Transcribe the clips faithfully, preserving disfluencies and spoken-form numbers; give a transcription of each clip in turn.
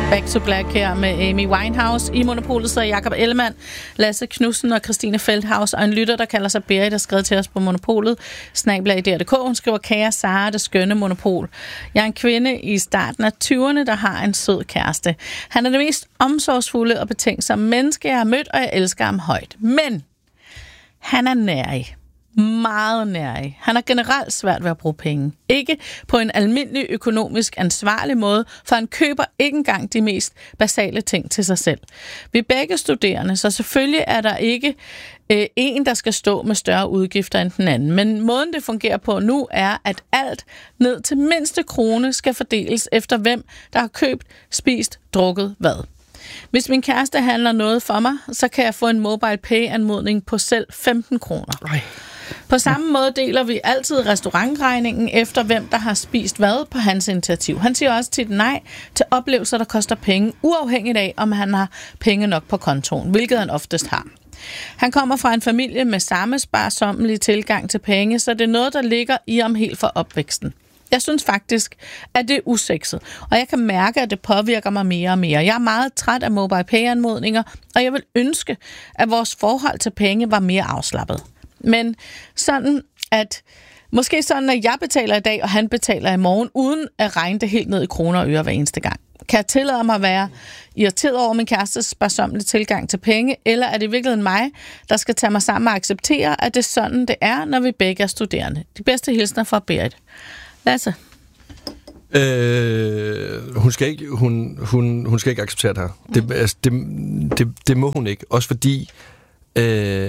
Back to Black her med Amy Winehouse. I Monopolet sidder Jakob Ellemann, Lasse Knudsen og Christine Feldhaus, og en lytter, der kalder sig Berit, der skrev til os på Monopolet, snabel-a D R punktum d k. Hun skriver, kære Sara, det skønne Monopol. Jeg er en kvinde i starten af tyverne, der har en sød kæreste. Han er det mest omsorgsfulde og betænksomme menneske, jeg har mødt, og jeg elsker ham højt. Men han er nærig. Meget nærig. Han har generelt svært ved at bruge penge. Ikke på en almindelig økonomisk ansvarlig måde, for han køber ikke engang de mest basale ting til sig selv. Vi er begge studerende, så selvfølgelig er der ikke øh, en, der skal stå med større udgifter end den anden. Men måden det fungerer på nu er, at alt ned til mindste krone skal fordeles efter hvem, der har købt, spist, drukket hvad. Hvis min kæreste handler noget for mig, så kan jeg få en mobile pay-anmodning på selv femten kroner. Ej. På samme måde deler vi altid restaurantregningen efter, hvem der har spist hvad på hans initiativ. Han siger også tit nej til oplevelser, der koster penge, uafhængigt af, om han har penge nok på kontoen, hvilket han oftest har. Han kommer fra en familie med samme sparsommelige tilgang til penge, så det er noget, der ligger i ham helt fra opvæksten. Jeg synes faktisk, at det er usekset, og jeg kan mærke, at det påvirker mig mere og mere. Jeg er meget træt af mobile pay-anmodninger, og jeg vil ønske, at vores forhold til penge var mere afslappet. Men sådan, at måske sådan, at jeg betaler i dag, og han betaler i morgen, uden at regne det helt ned i kroner og øre hver eneste gang. Kan jeg tillade mig at være irriteret over min kærestes sparsommelige tilgang til penge, eller er det virkelig mig, der skal tage mig sammen og acceptere, at det er sådan, det er, når vi begge er studerende? De bedste hilsner fra Berit. Lasse? Øh, hun, skal ikke, hun, hun, hun skal ikke acceptere det her. Det, altså, det, det, det må hun ikke. Også fordi... Øh,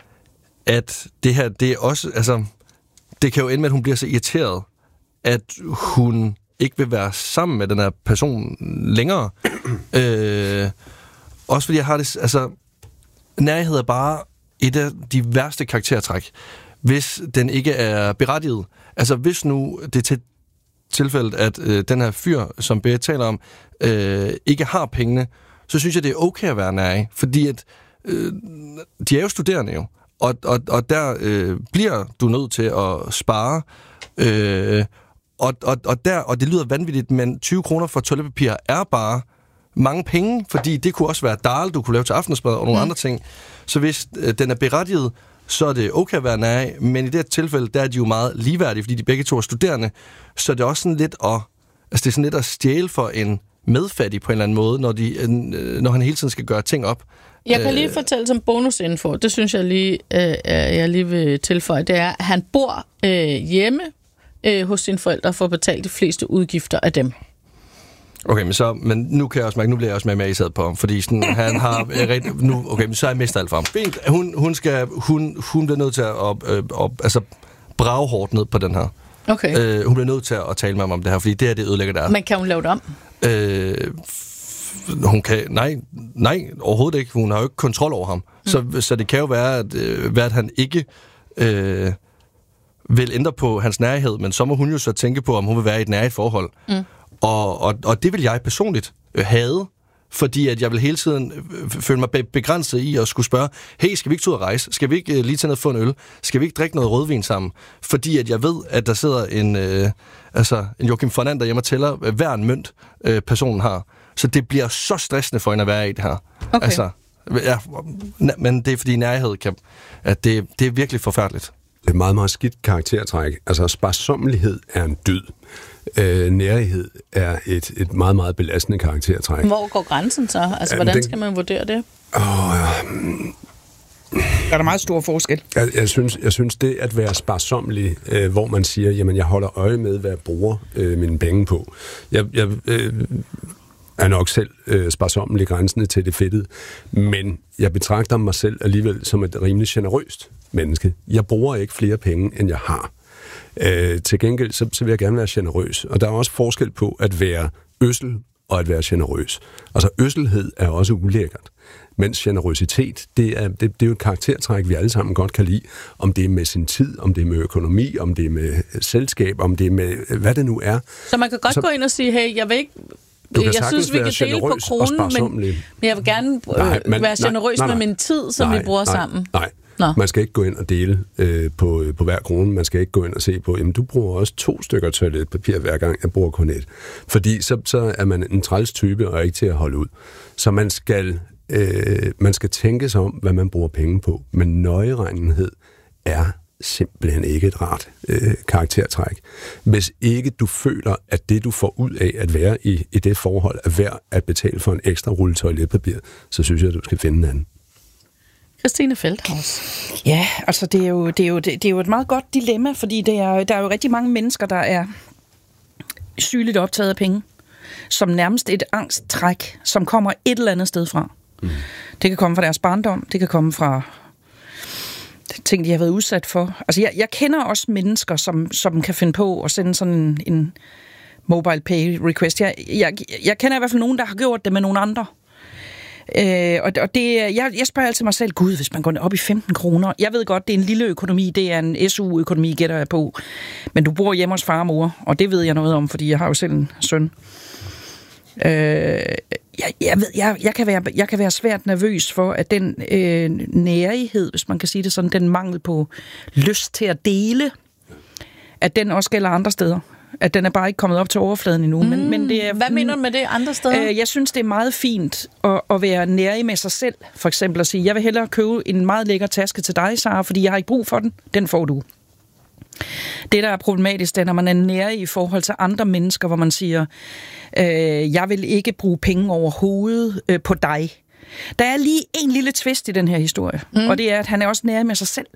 at det her, det er også, altså, det kan jo ende med, at hun bliver så irriteret, at hun ikke vil være sammen med den her person længere. øh, også fordi jeg har det, altså, nærhed er bare et af de værste karaktertræk, hvis den ikke er berettiget. Altså, hvis nu det er til tilfældet, at øh, den her fyr, som Berit taler om, øh, ikke har pengene, så synes jeg, det er okay at være nærig, fordi at øh, de er jo studerende jo. Og, og, og der øh, bliver du nødt til at spare. Øh, og, og, og, der, og det lyder vanvittigt, men tyve kroner for toiletpapir er bare mange penge, fordi det kunne også være dal, du kunne lave til aftensmad og nogle mm. andre ting. Så hvis øh, den er berettiget, så er det okay at være nærig, men i det her tilfælde, der er de jo meget ligeværdige, fordi de begge to er studerende, så er det også sådan lidt at, altså det er sådan lidt at stjæle for en medfattig på en eller anden måde, når, de, øh, når han hele tiden skal gøre ting op. Jeg kan lige fortælle som bonusinfo, det synes jeg lige, øh, jeg lige vil tilføje, det er, at han bor øh, hjemme øh, hos sine forældre for at betale de fleste udgifter af dem. Okay, men så, men nu kan jeg også mærke, nu bliver jeg også mere med i sad på ham, fordi sådan, han har rigtig, nu, okay, men så er jeg mistet alt for ham. Fint, hun, hun skal, hun, hun bliver nødt til at, op, øh, op, altså, brage hårdt ned på den her. Okay. Øh, hun bliver nødt til at, at tale med ham om det her, fordi det er det ødelægger der. Men kan hun lave det om? Øh, hun kan, nej, nej, overhovedet ikke. Hun har jo ikke kontrol over ham. Mm. Så, så det kan jo være, at, øh, være, at han ikke øh, vil ændre på hans nærhed, men så må hun jo så tænke på, om hun vil være i et nærigt forhold. Mm. Og, og, og det vil jeg personligt øh, have, fordi at jeg vil hele tiden øh, føle mig begrænset i at skulle spørge, hey, skal vi ikke tage ud og rejse? Skal vi ikke øh, lige tage ned og få en øl? Skal vi ikke drikke noget rødvin sammen? Fordi at jeg ved, at der sidder en, øh, altså, en Joachim Fernand derhjemme og tæller øh, hver en mønt, øh, personen har. Så det bliver så stressende for hende at være i det her. Okay. Altså, ja, men det er fordi nærhed kan, at det, det er virkelig forfærdeligt. Det er meget, meget skidt karaktertræk. Altså, sparsommelighed er en dyd. Øh, nærighed er et, et meget, meget belastende karaktertræk. Hvor går grænsen så? Altså, hvordan skal man vurdere det? Åh, ja. Er der meget stor forskel? Jeg, jeg, synes, jeg synes, det at være sparsommelig, øh, hvor man siger, jamen, jeg holder øje med, hvad jeg bruger øh, mine penge på. Jeg... jeg øh, er nok selv øh, sparsommelig grænsende til det fedtede, men jeg betragter mig selv alligevel som et rimelig generøst menneske. Jeg bruger ikke flere penge, end jeg har. Øh, til gengæld, så, så vil jeg gerne være generøs, og der er også forskel på at være øssel og at være generøs. Altså, øsselhed er også ulækkert, mens generøsitet, det er, det, det er jo et karaktertræk, vi alle sammen godt kan lide, om det er med sin tid, om det er med økonomi, om det er med selskab, om det er med, hvad det nu er. Så man kan godt så, gå ind og sige, hey, jeg vil ikke jeg synes, vi kan dele på kronen, men, men jeg vil gerne nej, man, være generøs nej, nej, med min tid, som nej, vi bruger nej, sammen. Nej, Nå. Man skal ikke gå ind og dele øh, på, på hver krone. Man skal ikke gå ind og se på, jamen du bruger også to stykker toiletpapir hver gang, jeg bruger kun et. Fordi så, så er man en træls type og ikke til at holde ud. Så man skal, øh, man skal tænke sig om, hvad man bruger penge på. Men nøjeregnenhed er simpelthen ikke et rart øh, karaktertræk. Hvis ikke du føler, at det, du får ud af at være i, i det forhold, er værd at betale for en ekstra rulle toiletpapir, så synes jeg, at du skal finde en anden. Christine Feldthaus. Ja, altså det er, jo, det, er jo, det er jo et meget godt dilemma, fordi det er, der er jo rigtig mange mennesker, der er sygeligt optaget af penge, som nærmest et angsttræk, som kommer et eller andet sted fra. Mm. Det kan komme fra deres barndom, det kan komme fra ting, de har været udsat for. Altså jeg, jeg kender også mennesker, som, som kan finde på at sende sådan en, en mobile pay request. Jeg, jeg, jeg kender i hvert fald nogen, der har gjort det med nogle andre. Øh, og, og det, jeg, jeg spørger altid mig selv, gud, hvis man går op i femten kroner. Jeg ved godt, det er en lille økonomi, det er en S U-økonomi, gætter jeg på. Men du bor hjemme hos far og mor, og det ved jeg noget om, fordi jeg har jo selv en søn. Øh, jeg, jeg, ved, jeg, jeg, kan være, jeg kan være svært nervøs for, at den øh, nærighed, hvis man kan sige det sådan, den mangel på lyst til at dele, at den også gælder andre steder. At den er bare ikke kommet op til overfladen endnu. Mm. Men, men det er, Hvad mener du med det andre steder? Øh, jeg synes, det er meget fint at, at være nærig med sig selv. For eksempel at sige, jeg vil hellere købe en meget lækker taske til dig, Sara, fordi jeg har ikke brug for den. Den får du. Det, der er problematisk, det er, når man er nærig i forhold til andre mennesker, hvor man siger, øh, jeg vil ikke bruge penge overhovedet øh, på dig. Der er lige en lille twist i den her historie, mm. og det er, at han er også nærig med sig selv.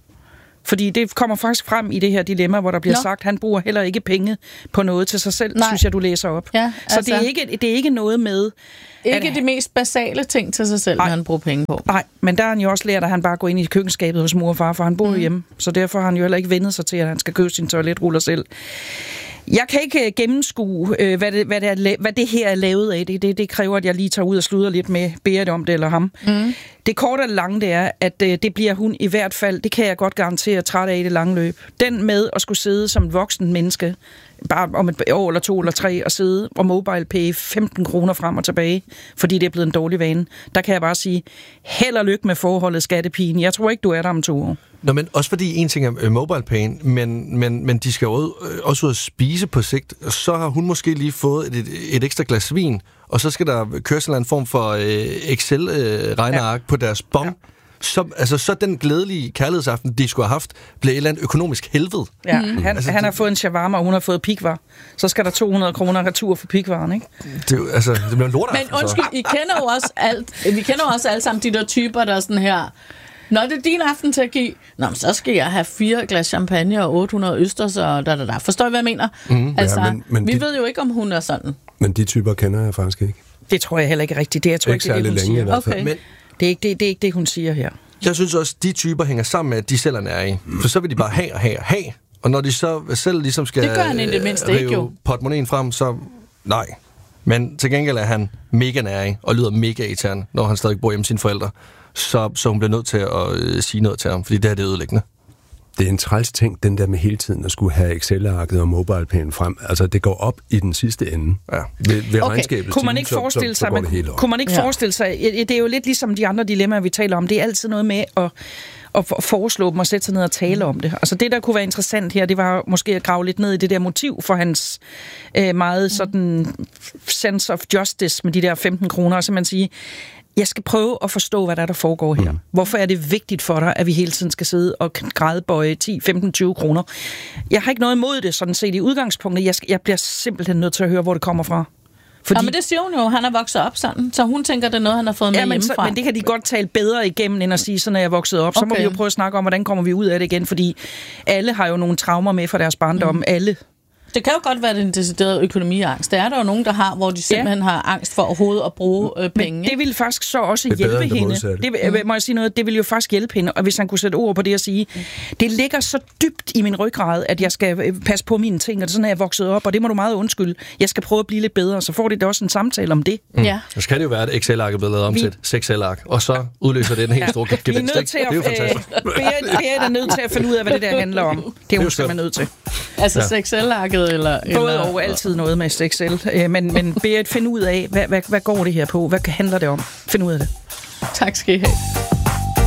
Fordi det kommer faktisk frem i det her dilemma, hvor der bliver Nå. sagt, at han bruger heller ikke penge på noget til sig selv, Nej. synes jeg, du læser op. Ja, altså. Så det er, ikke, det er ikke noget med... Ikke at, de mest basale ting til sig selv, når han bruger penge på. Nej, men der har han jo også lært, at han bare går ind i køkkenskabet hos mor og far, for han bor mm. hjemme. Så derfor har han jo heller ikke vendet sig til, at han skal købe sin toiletruller selv. Jeg kan ikke gennemskue, hvad det, hvad, det er, hvad det her er lavet af. Det, det, det kræver, at jeg lige tager ud og sluder lidt med Berit om det, eller ham. Mm. Det korte og lange, det er, at det bliver hun i hvert fald, det kan jeg godt garantere, træt af i det lange løb. Den med at skulle sidde som et voksen menneske, bare om et år eller to eller tre, og sidde og mobile pay femten kroner frem og tilbage, fordi det er blevet en dårlig vane. Der kan jeg bare sige, held og lykke med forholdet, skattepigen. Jeg tror ikke, du er der om to år. Nå, men også fordi en ting er mobile pay, men, men, men de skal jo også ud at spise på sigt. Så har hun måske lige fået et, et, et ekstra glas vin, og så skal der køres en eller anden form for øh, Excel-regneark øh, ja. på deres bon. Ja. Så, altså, så den glædelige kærlighedsaften, de skulle have haft, blev et eller andet økonomisk helvede. Ja, mm. han, altså, han har fået en shawarma, og hun har fået pikvar. Så skal der to hundrede kroner retur for pikvaren, ikke? Det, altså, det bliver en lortaften. Men undskyld, I kender jo også alt, vi kender jo også alle sammen de der typer, der er sådan her, når det er din aften til at give, nå, så skal jeg have fire glas champagne og otte hundrede østers og da, da, da. Forstår I, hvad jeg mener? Mm, altså, ja, men, men vi de, ved jo ikke, om hun er sådan. Men de typer kender jeg faktisk ikke. Det tror jeg heller ikke rigtigt. Det, jeg tror ikke, ikke det, det, hun længe, siger. Okay. Men, det, er ikke, det, det er ikke det, hun siger her. Jeg synes også, de typer hænger sammen med, at de selv er nærige. Mm. For så vil de bare have og have og have. Og når de så selv ligesom skal det gør han i det mindste ikke, jo. portemonnaen frem, så nej. Men til gengæld er han mega nærige og lyder mega irriterende, når han stadig bor hjemme med sine forældre. Så, så hun bliver nødt til at øh, sige noget til ham, fordi det her det er ødelæggende. Det er en træls ting, den der med hele tiden at skulle have Excel-arket og mobile-pæn frem. Altså, det går op i den sidste ende. Ja. Ved, ved okay. regnskabet. Kunne man ikke forestille sig, man, kunne man ikke ja. forestille sig, det er jo lidt ligesom de andre dilemmaer, vi taler om. Det er altid noget med at, at foreslå dem og sætte sig ned og tale om det. Altså, det, der kunne være interessant her, det var måske at grave lidt ned i det der motiv for hans øh, meget sådan sense of justice med de der femten kroner, og så man sige, jeg skal prøve at forstå, hvad der er, der foregår her. Mm. Hvorfor er det vigtigt for dig, at vi hele tiden skal sidde og grædebøje ti, femten, tyve kroner? Jeg har ikke noget imod det, sådan set i udgangspunktet. Jeg, skal, jeg bliver simpelthen nødt til at høre, hvor det kommer fra. Fordi... Ja, men det siger hun jo. Han er vokset op sådan, så hun tænker, det er noget, han har fået med ja, men hjemmefra. Så, men det kan de godt tale bedre igennem, end at sige, sådan er jeg vokset op. Så okay. må vi jo prøve at snakke om, hvordan kommer vi ud af det igen, fordi alle har jo nogle traumer med fra deres barndom. Mm. Alle. Det kan jo godt være en decideret økonomiangst. Det er der jo nogen, der har, hvor de simpelthen ja. har angst for overhovedet at bruge øh, penge. Men det vil faktisk så også hjælpe hende. Det vil, må jeg sige noget, det vil jo faktisk hjælpe hende, og hvis han kunne sætte ord på det og sige, mm. det ligger så dybt i min ryggrad, at jeg skal passe på mine ting, og sådan er jeg vokset op, og det må du meget undskylde. Jeg skal prøve at blive lidt bedre, så får det også en samtale om det. Mm. Ja. Så kan det jo være, at Excel-ark er blevet lavet om til et Excel-ark, og så udløser det en helt stor gevinst. Det er jo fantastisk. Berit er nødt til at finde ud af, hvad det der handler om. Det er hun simpelthen nødt til. Altså Excel-arket eller... Både og altid noget med Excel. Men, men Berit, find ud af, hvad, hvad, hvad går det her på? Hvad handler det om? Find ud af det. Tak skal I have.